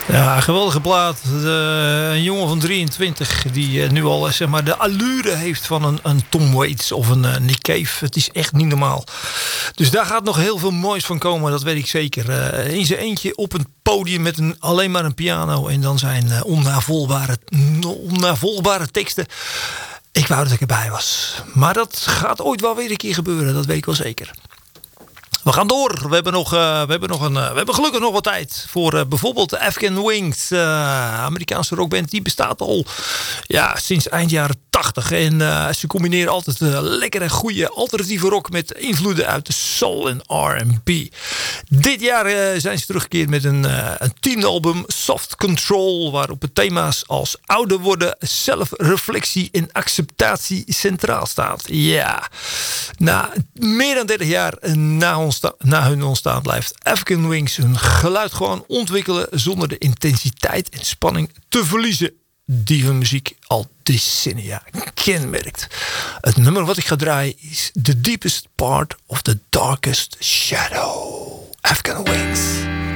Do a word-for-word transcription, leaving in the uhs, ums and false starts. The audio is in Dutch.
Ja, een geweldige plaat. De, een jongen van drieëntwintig die uh, nu al uh, zeg maar, de allure heeft van een, een Tom Waits of een uh, Nick Cave. Het is echt niet normaal. Dus daar gaat nog heel veel moois van komen, dat weet ik zeker. Uh, in zijn eentje op een podium met een, alleen maar een piano en dan zijn uh, onnavolgbare, onnavolgbare teksten. Ik wou dat ik erbij was. Maar dat gaat ooit wel weer een keer gebeuren, dat weet ik wel zeker. We gaan door. We hebben, nog, uh, we hebben, nog een, uh, we hebben gelukkig nog wat tijd voor uh, bijvoorbeeld de Afghan Wings. Uh, Amerikaanse rockband. Die bestaat al ja, sinds eind jaren tachtig. En uh, ze combineren altijd uh, lekkere, goede alternatieve rock met invloeden uit de soul en R en B. Dit jaar uh, zijn ze teruggekeerd met een, uh, een teamalbum Soft Control. Waarop de thema's als ouder worden, zelfreflectie en acceptatie centraal staat. Ja, na meer dan dertig jaar na ons na hun ontstaan blijft Afghan Wings hun geluid gewoon ontwikkelen zonder de intensiteit en spanning te verliezen die hun muziek al decennia kenmerkt. Het nummer wat ik ga draaien is The Deepest Part of the Darkest Shadow. Afghan Wings.